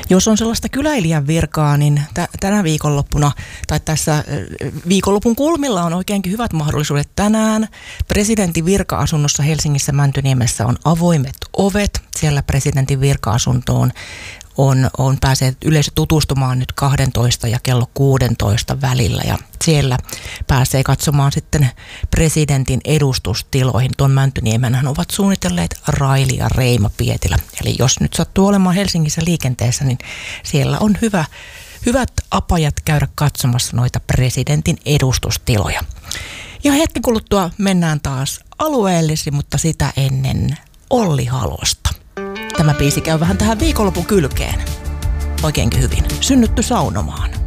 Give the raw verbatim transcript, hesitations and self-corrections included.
Jos on sellaista kyläilijän virkaa, niin t- tänä viikonloppuna tai tässä viikonlopun kulmilla on oikeinkin hyvät mahdollisuudet tänään. Presidentin virka-asunnossa Helsingissä Mäntyniemessä on avoimet ovet. Siellä presidentin virka-asuntoon on, on pääsee yleisö tutustumaan nyt kaksitoista ja kello kuusitoista välillä ja siellä pääsee katsomaan sitten presidentin edustustiloihin. Tuon Mäntyniemenhän ovat suunnitelleet Raili ja Reima Pietilä. Eli jos nyt sattuu olemaan Helsingissä liikenteessä, niin siellä on hyvä, hyvät apajat käydä katsomassa noita presidentin edustustiloja. Ja hetken kuluttua mennään taas alueellisiin, mutta sitä ennen Olli Halosta. Tämä biisi käy vähän tähän viikonlopun kylkeen. Oikeinkin hyvin. Synnytty saunomaan.